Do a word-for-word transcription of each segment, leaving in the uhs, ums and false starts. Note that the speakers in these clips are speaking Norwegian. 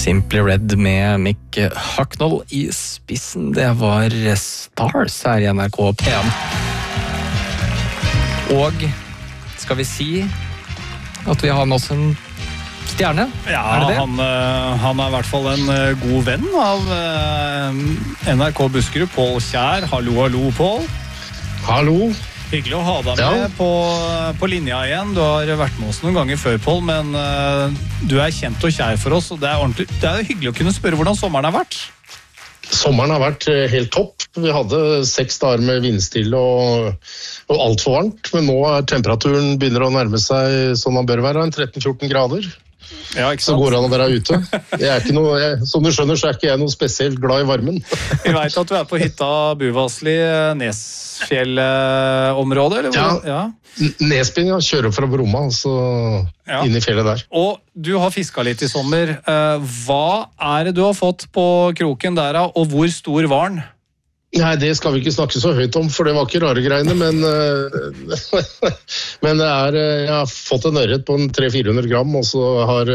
Simply Red med Mick Hucknall i spissen. Det var Stars her i N R K P en. Og skal vi si at vi har med oss en stjerne? Ja, er det det? Han, han er i hvert fall en god venn av N R K Buskerud. Pål Kjær. Hallo, hallo, Pål. Hallo. Hyggelig å ha deg med ja. på, på linja igjen. Du har vært med oss noen ganger før, Pål, men uh, du er kjent og kjær for oss, og det er, det er hyggelig å kunne spørre hvordan sommeren har vært. Sommeren har vært helt topp. Vi hadde seks dager med vindstille og, og alt for varmt, men nå er temperaturen begynner å nærme seg som den bør være, en tretten til fjorten grader. Ja, ikke sant? Så går det an å være ute. Jeg er ikke noe, jeg, som du skjønner, så er ikke jeg noe spesielt glad i varmen. Vi vet at du er på hytta Buvasli, Nesfjell-området, eller ja, ja. Nesbyen, ja. Kjører opp fra Bromma, så ja. Inn i fjellet der. Og du har fisket litt i sommer. Hva er det du har fått på kroken der, og hvor stor var den? Nei, det skal vi ikke snakke så høyt om, for det var ikke rare greiene, men, men det er, jeg har fått en ørret på en tre til fire hundre gram, og så har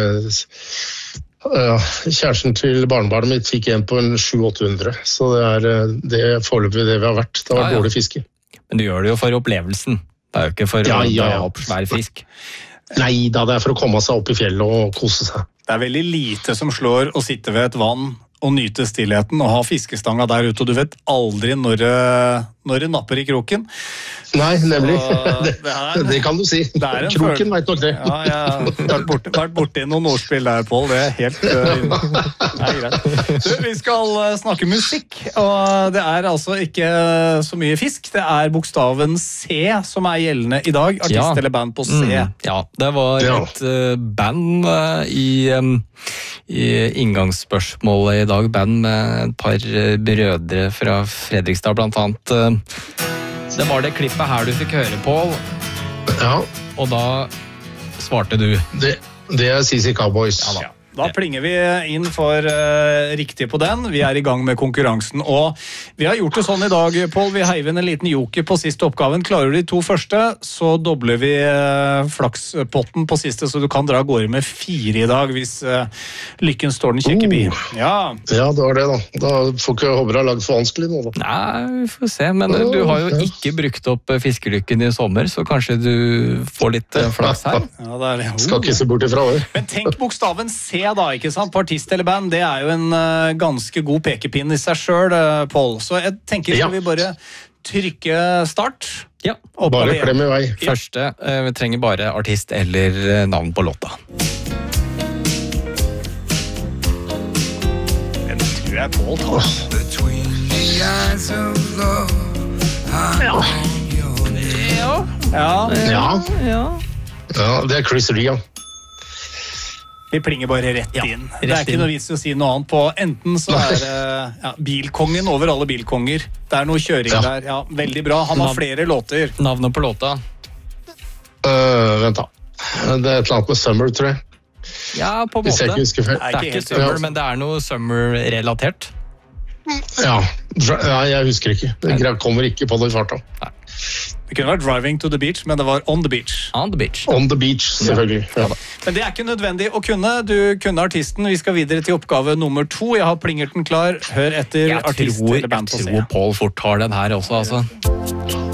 ja, kjæresten til barnebarnet mitt fikk en på en sju til åtte hundre, så det er det foreløpig det vi har vært. Det har vært ja, ja. Dårlig fiske. Men du gjør det jo for opplevelsen, det er jo ikke for ja, å ja, ja. Dra opp svær fisk. Nei da, det er for å komme seg opp i fjellet og kose seg. Det er veldig lite som slår å sitte ved et vann og nyte stillheten og ha fiskestanga der ute, og du vet aldri når det, når det napper i kroken. Nei, nemlig. Det, det, det kan du si. Kroken vet nok det. Ja, jeg har vært borti, vært borti noen ordspill der, Pål. Det er helt uh, nei, greit. Du, vi skal snakke musikk, og det er altså ikke så mye fisk. Det er bokstaven C som er gjeldende i dag. Artist ja. Eller band på C. Mm, ja, det var ja. Et uh, band uh, i, um, i inngangsspørsmålet i dag. Band med et par uh, brødre fra Fredrikstad, blant annet. Uh, Det var det klippet her du fikk høre, Pål. Ja. Og da svarte du. Det, det er C C Cowboys. Ja, da. Da plinger vi inn for uh, riktig på den. Vi er i gang med konkurransen. Og vi har gjort det sånn i dag, Pål. Vi heiv inn en liten joker på siste oppgaven. Klarer du de to første, så dobler vi uh, flakspotten på siste, så du kan dra gårde med fire i dag, hvis uh, lykken står den kjekke bi. Oh. Ja. Ja, det var det da. Da får ikke håper jeg lagd for vanskelig nå da. Nei, vi får se. Men uh, du har jo ikke brukt opp uh, fiskelykken i sommer, så kanskje du får litt uh, flaks her. Ja, det er det. Oh. Skal ikke se bort ifra det. Men tenk bokstaven C da, ikke sant? På artist eller band, det er jo en uh, ganske god pekepinn i seg selv, uh, Pål. Så jeg tenker, skal ja. Vi bare trykke start? Ja, bare klem i vei. Første, uh, vi trenger bare artist eller uh, navn på låta. Den tror jeg Pål tar. Ja. Ja. Ja. Ja. Ja. Ja, det er Chris Rea. Vi plinger bare rett inn. Ja, rett det er ikke inn. Noe vits å si noe annet på. Enten så er det ja, bilkongen over alle bilkonger. Det er noe kjøring ja. Der. Ja, veldig bra. Han har flere låter. Navnet på låta? Uh, vent da. Det er et eller annet med Summer, tror jeg. Ja, på en måte. Det er ikke, det er ikke Summer, ja. Men det er noe Summer-relatert. Ja. ja, jeg husker ikke. Det kommer ikke på det i farta. Nei. Det kunne vært Driving to the Beach, men det var On the Beach. On the Beach. On the Beach, selvfølgelig. Ja. Ja. Men det er ikke nødvendig å kunne. Du kunne artisten. Vi skal videre til oppgave nummer to. Jeg har plingerten klar. Hør etter jeg artist tror, eller band på Jeg tror Pål fort har den her også, altså.